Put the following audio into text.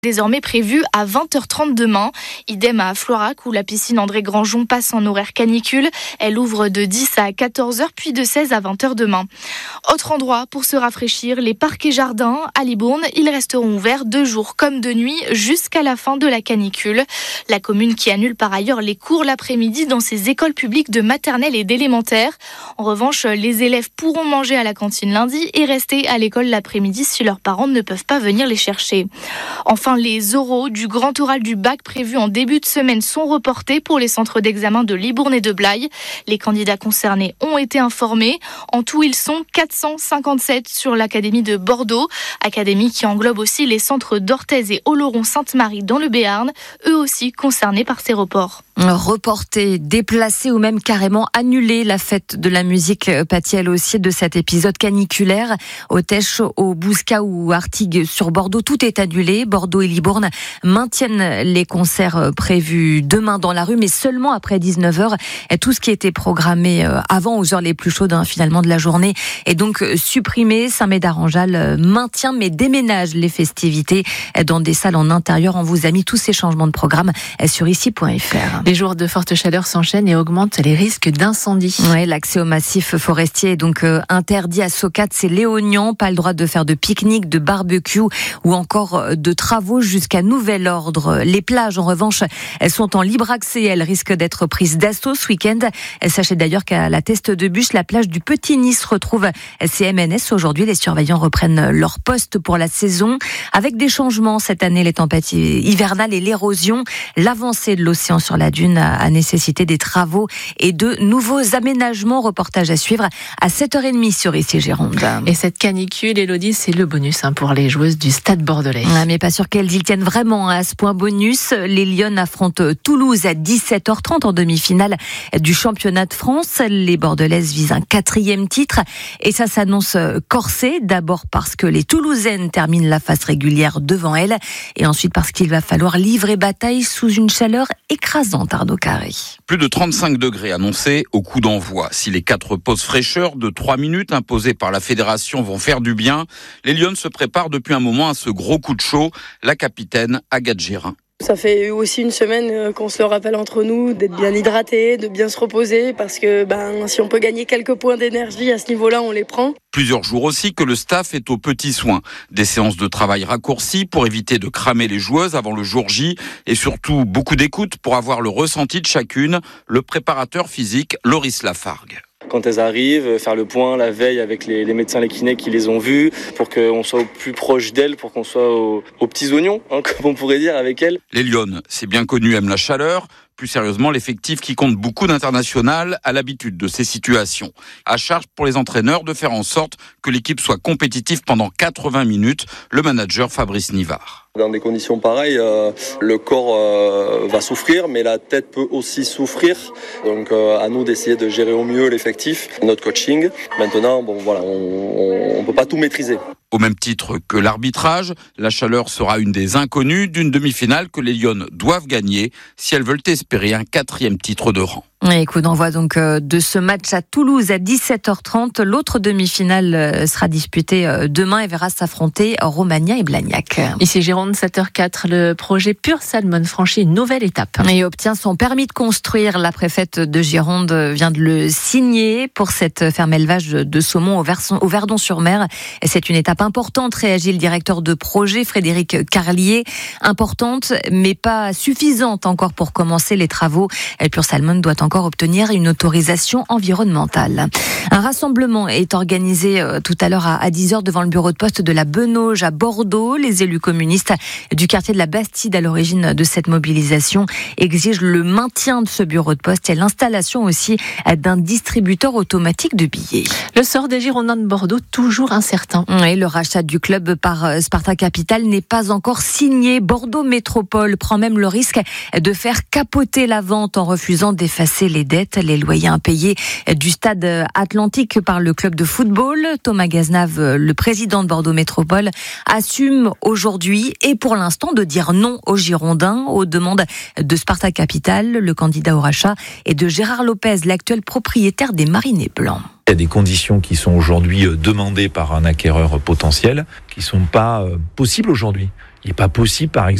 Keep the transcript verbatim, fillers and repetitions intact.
Désormais prévu à vingt heures trente demain. Idem à Florac où la piscine André Grandjean passe en horaire canicule. Elle ouvre de dix à quatorze heures puis de seize à vingt heures demain. Autre endroit pour se rafraîchir, les parcs et jardins à Libourne. Ils resteront ouverts de jour comme de nuit jusqu'à la fin de la canicule. La commune qui annule par ailleurs les cours l'après-midi dans ses écoles publiques de maternelle et d'élémentaire. En revanche, les élèves pourront manger à la cantine lundi et rester à l'école l'après-midi si leurs parents ne peuvent pas venir les chercher. Enfin, les oraux du grand oral du bac prévus en début de semaine sont reportés pour les centres d'examen de Libourne et de Blaye. Les candidats concernés ont été informés. En tout, ils sont quatre cent cinquante-sept sur l'académie de Bordeaux. Académie qui englobe aussi les centres d'Orthez et Oloron-Sainte-Marie dans le Béarn, eux aussi concernés par ces reports. Reporter, déplacer ou même carrément annuler la fête de la musique pâtit elle aussi de cet épisode caniculaire. Au Tèche, au Bouscat ou Artigues sur Bordeaux, tout est annulé. Bordeaux et Libourne maintiennent les concerts prévus demain dans la rue, mais seulement après dix-neuf heures. Et tout ce qui était programmé avant, aux heures les plus chaudes hein, finalement de la journée, est donc supprimé. Saint-Médard-en-Jalles maintient mais déménage les festivités dans des salles en intérieur. On vous a mis tous ces changements de programme sur ici point f r. Les jours de forte chaleur s'enchaînent et augmentent les risques d'incendie. Ouais, l'accès au massif forestier est donc euh, interdit à Socat, c'est Léognan. Pas le droit de faire de pique-nique, de barbecue ou encore de travaux jusqu'à nouvel ordre. Les plages, en revanche, elles sont en libre accès. Elles risquent d'être prises d'assaut ce week-end. Sachez d'ailleurs qu'à la Teste de Bûche, la plage du Petit Nice retrouve ses M N S. Aujourd'hui, les surveillants reprennent leur poste pour la saison. Avec des changements cette année, les tempêtes hivernales et l'érosion, l'avancée de l'océan sur la dune a nécessité des travaux et de nouveaux aménagements. Reportage à suivre à sept heures trente sur ici Gironde. Et cette canicule, Élodie, c'est le bonus hein, pour les joueuses du Stade Bordelais. Ah, mais pas sûr qu'elles y tiennent vraiment à ce point bonus. Les Lyonnes affrontent Toulouse à dix-sept heures trente en demi-finale du championnat de France. Les Bordelaises visent un quatrième titre et ça s'annonce corsé. D'abord parce que les Toulousaines terminent la phase régulière devant elles et ensuite parce qu'il va falloir livrer bataille sous une chaleur écrasante. Arnaud Carré. Plus de trente-cinq degrés annoncés au coup d'envoi. Si les quatre pauses fraîcheur de trois minutes imposées par la fédération vont faire du bien, les Lyonnes se préparent depuis un moment à ce gros coup de chaud. La capitaine Agathe Gérin. Ça fait aussi une semaine qu'on se le rappelle entre nous, d'être bien hydraté, de bien se reposer, parce que ben, si on peut gagner quelques points d'énergie à ce niveau-là, on les prend. Plusieurs jours aussi que le staff est aux petits soins. Des séances de travail raccourcies pour éviter de cramer les joueuses avant le jour J et surtout beaucoup d'écoute pour avoir le ressenti de chacune. Le préparateur physique Loris Lafargue. Quand elles arrivent, faire le point la veille avec les, les médecins, les kinés qui les ont vues, pour qu'on soit au plus proche d'elles, pour qu'on soit au, aux petits oignons, hein, comme on pourrait dire, avec elles. Les Lyonnes, c'est bien connu, aiment la chaleur. Plus sérieusement, l'effectif qui compte beaucoup d'international a l'habitude de ces situations. À charge pour les entraîneurs de faire en sorte que l'équipe soit compétitive pendant quatre-vingts minutes. Le manager Fabrice Nivard. Dans des conditions pareilles, euh, le corps euh, va souffrir, mais la tête peut aussi souffrir. Donc euh, à nous d'essayer de gérer au mieux l'effectif, notre coaching. Maintenant, bon voilà, on ne peut pas tout maîtriser. Au même titre que l'arbitrage, la chaleur sera une des inconnues d'une demi-finale que les Lyonnes doivent gagner si elles veulent espérer un quatrième titre de rang. Et coup d'envoi donc de ce match à Toulouse à dix-sept heures trente. L'autre demi-finale sera disputée demain et verra s'affronter Romagna et Blagnac. Ici Gironde, sept heures quatre, le projet Pure Salmon franchit une nouvelle étape. Et obtient son permis de construire. La préfète de Gironde vient de le signer pour cette ferme élevage de saumon au Verdon-sur-Mer. C'est une étape importante, réagit le directeur de projet Frédéric Carlier. Importante, mais pas suffisante encore pour commencer les travaux. Pure Salmon doit encore encore obtenir une autorisation environnementale. Un rassemblement est organisé euh, tout à l'heure à, à dix heures devant le bureau de poste de la Benauge à Bordeaux. Les élus communistes du quartier de la Bastide à l'origine de cette mobilisation exigent le maintien de ce bureau de poste et l'installation aussi d'un distributeur automatique de billets. Le sort des Girondins de Bordeaux toujours incertain. Et le rachat du club par Sparta Capital n'est pas encore signé. Bordeaux Métropole prend même le risque de faire capoter la vente en refusant d'effacer les dettes, les loyers impayés du stade Atlantique par le club de football. Thomas Gaznave, le président de Bordeaux Métropole, assume aujourd'hui et pour l'instant de dire non aux Girondins, aux demandes de Sparta Capital, le candidat au rachat, et de Gérard Lopez, l'actuel propriétaire des Marinés Blancs. Il y a des conditions qui sont aujourd'hui demandées par un acquéreur potentiel qui ne sont pas possibles aujourd'hui. Il n'est pas possible, par exemple,